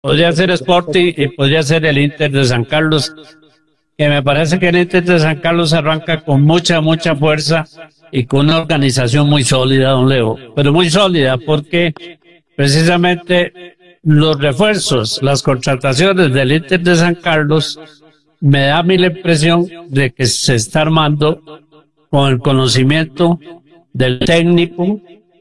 Podría ser Sporting y podría ser el Inter de San Carlos, que me parece que el Inter de San Carlos arranca con mucha fuerza y con una organización muy sólida, don Leo, pero muy sólida porque precisamente los refuerzos, las contrataciones del Inter de San Carlos, me da a mí la impresión de que se está armando con el conocimiento del técnico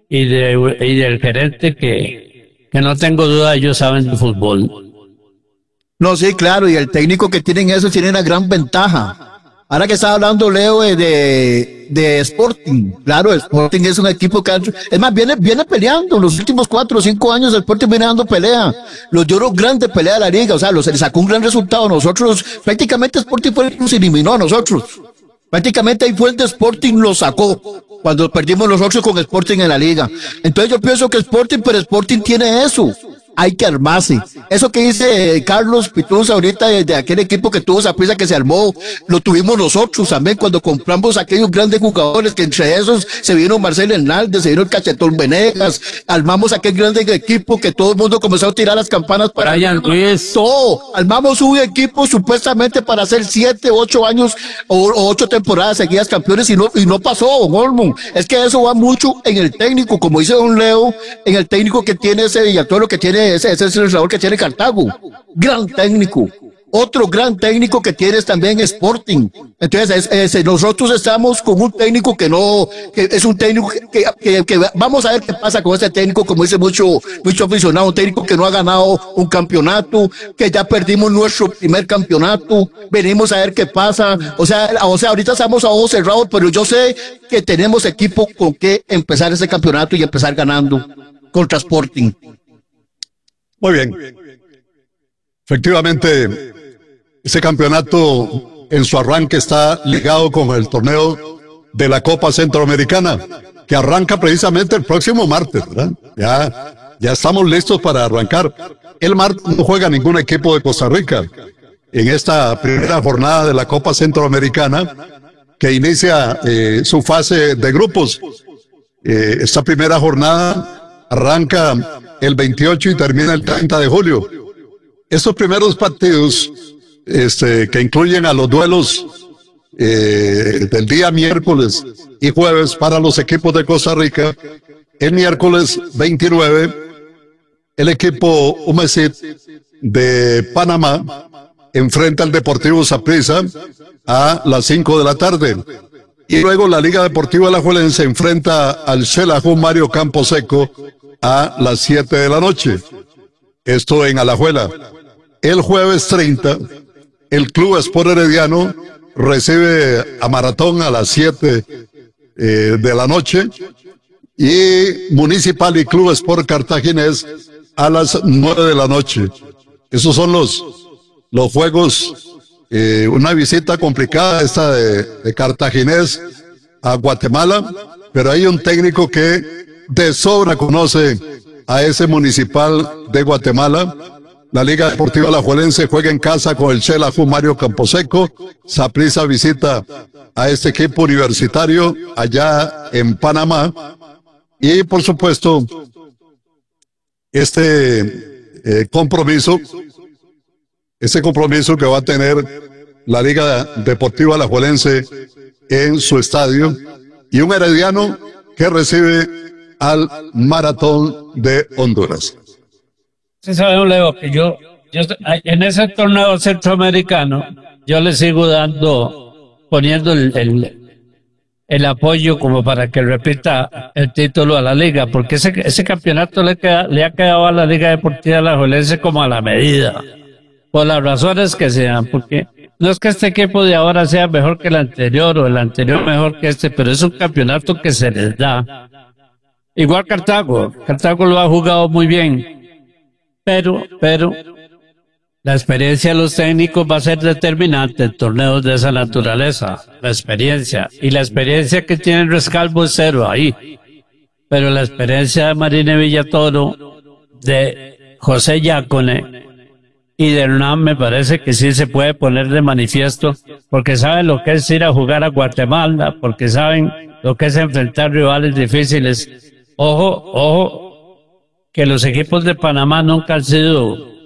y del gerente que no tengo duda ellos saben de fútbol. No, sí, claro, y el técnico que tienen eso tiene una gran ventaja. Ahora que estaba hablando Leo de Sporting, claro, Sporting es un equipo que, es más, viene peleando, los últimos 4 o 5 años el Sporting viene dando pelea, los dio los grandes pelea de la liga, o sea, se le sacó un gran resultado, nosotros, prácticamente Sporting fue el que nos eliminó a nosotros, prácticamente ahí fue el de Sporting lo sacó, cuando perdimos nosotros con Sporting en la liga, entonces yo pienso que Sporting, pero Sporting tiene eso, hay que armarse. Eso que dice Carlos Pituz ahorita de aquel equipo que tuvo Saprissa que se armó, lo tuvimos nosotros también cuando compramos aquellos grandes jugadores, que entre esos se vino Marcelo Hernández, se vino el Cachetón Venegas, armamos aquel grande equipo que todo el mundo comenzó a tirar las campanas para Brian Ruiz. todo, armamos un equipo supuestamente para hacer 7, 8 años o 8 temporadas seguidas campeones y no pasó, don Olmo. Es que eso va mucho en el técnico, como dice don Leo, en el técnico que tiene ese y a todo lo que tiene ese es el entrenador que tiene Cartago, gran técnico. Otro gran técnico que tiene es también Sporting. Entonces, nosotros estamos con un técnico que es un técnico que vamos a ver qué pasa con este técnico, como dice mucho aficionado, un técnico que no ha ganado un campeonato, que ya perdimos nuestro primer campeonato, venimos a ver qué pasa. O sea, ahorita estamos a ojos cerrados, pero yo sé que tenemos equipo con que empezar ese campeonato y empezar ganando contra Sporting. Muy bien. Efectivamente, ese campeonato en su arranque está ligado con el torneo de la Copa Centroamericana, que arranca precisamente el próximo martes, ¿verdad? Ya estamos listos para arrancar. El martes no juega ningún equipo de Costa Rica en esta primera jornada de la Copa Centroamericana, que inicia su fase de grupos. Esta primera jornada arranca el 28 y termina el 30 de julio. Estos primeros partidos, que incluyen a los duelos del día miércoles y jueves para los equipos de Costa Rica, el miércoles 29, el equipo Humesit de Panamá enfrenta al Deportivo Saprissa a las 5 de la tarde. Y luego la Liga Deportiva Alajuelense enfrenta al Xelajú Mario Camposeco a las 7 de la noche. Esto en Alajuela. El jueves 30, el Club Sport Herediano recibe a Maratón a las 7 de la noche y Municipal y Club Sport Cartaginés a las 9 de la noche. Esos son los juegos, una visita complicada esta de Cartaginés a Guatemala, pero hay un técnico que de sobra conoce a ese Municipal de Guatemala. La Liga Deportiva Alajuelense juega en casa con el Xelajú Mario Camposeco. Saprissa visita a este equipo universitario allá en Panamá. Y por supuesto, este compromiso que va a tener la Liga Deportiva Alajuelense en su estadio, y un Herediano que recibe al Maratón de Honduras. Sí, sabe, Leo, que yo en ese torneo centroamericano yo le sigo poniendo el apoyo como para que repita el título a la liga, porque ese campeonato le ha quedado a la Liga Deportiva Alajuelense como a la medida, por las razones que sean, porque no es que este equipo de ahora sea mejor que el anterior o el anterior mejor que este, pero es un campeonato que se les da. Igual Cartago lo ha jugado muy bien, pero la experiencia de los técnicos va a ser determinante en torneos de esa naturaleza, la experiencia que tiene el Rescalvo es 0 ahí, pero la experiencia de Marine Villatoro, de José Yácone y de Hernán me parece que sí se puede poner de manifiesto, porque saben lo que es ir a jugar a Guatemala, porque saben lo que es enfrentar rivales difíciles. Ojo, que los equipos de Panamá nunca han sido